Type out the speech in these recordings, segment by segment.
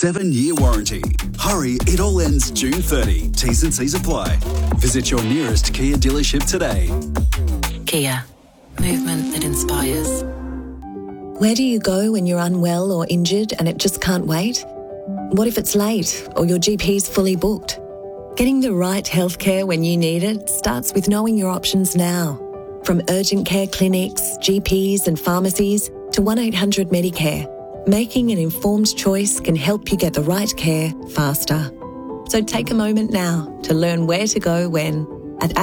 7-year warranty. Hurry, it all ends June 30. T's and C's apply. Visit your nearest Kia dealership today. Kia. Movement that inspires. Where do you go when you're unwell or injured and it just can't wait? What if it's late or your GP's fully booked? Getting the right healthcare when you need it starts with knowing your options now. From urgent care clinics, GPs and pharmacies to 1-800 Medicare, making an informed choice can help you get the right care faster. So take a moment now to learn where to go when at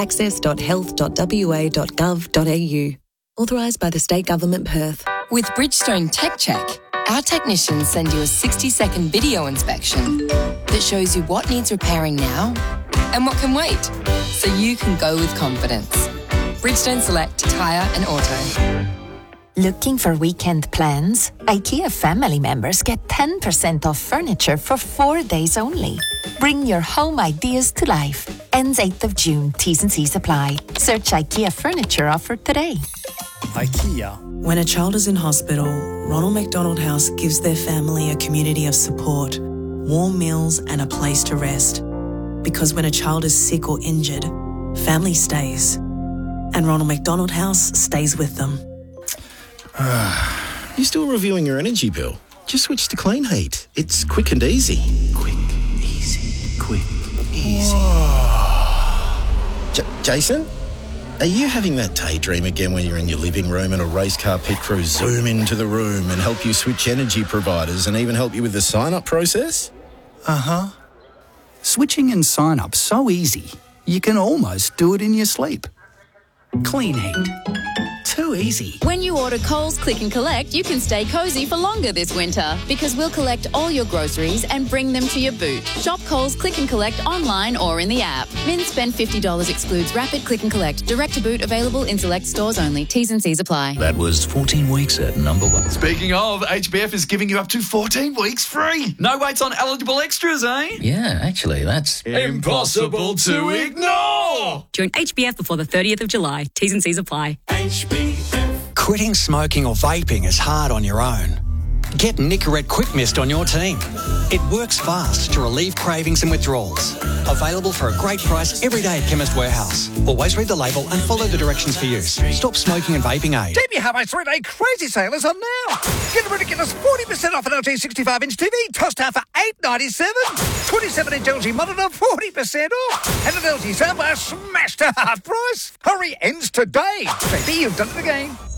access.health.wa.gov.au. Authorised by the State Government, Perth. With Bridgestone Tech Check, our technicians send you a 60-second video inspection that shows you what needs repairing now and what can wait, so you can go with confidence. Bridgestone Select Tyre and Auto. Looking for weekend plans? IKEA family members get 10% off furniture for 4 days only. Bring your home ideas to life. Ends 8th of June. T's and C's apply. Search IKEA furniture offer today. IKEA. When a child is in hospital, Ronald McDonald House gives their family a community of support, warm meals and a place to rest. Because when a child is sick or injured, family stays. And Ronald McDonald House stays with them. You still reviewing your energy bill? Just switch to Clean Heat. It's quick and easy. Quick, easy, quick, easy. Jason? Are you having that daydream again when you're in your living room and a race car pit crew zoom into the room and help you switch energy providers and even help you with the sign-up process? Uh-huh. Switching and sign-up so easy, you can almost do it in your sleep. Clean Heat. Too easy. When you order Coles Click and Collect, you can stay cosy for longer this winter because we'll collect all your groceries and bring them to your boot. Shop Coles Click and Collect online or in the app. Min spend $50 excludes Rapid Click and Collect. Direct to boot available in select stores only. T's and C's apply. That was 14 weeks at number 1. Speaking of, HBF is giving you up to 14 weeks free. No waits on eligible extras, eh? Yeah, actually, that's impossible to ignore. Join HBF before the 30th of July. T's and C's apply. HBF. Quitting smoking or vaping is hard on your own. Get Nicorette Quick Mist on your team. It works fast to relieve cravings and withdrawals. Available for a great price every day at Chemist Warehouse. Always read the label and follow the directions for use. Stop smoking and vaping aid. TV Harbour's 3-day crazy sale is on now. Get a ridiculous 40% off an LG 65-inch TV, tossed out for $8.97. 27-inch LG monitor, 40% off. And an LG soundbar smashed to half price. Hurry, ends today. Baby, you've done it again.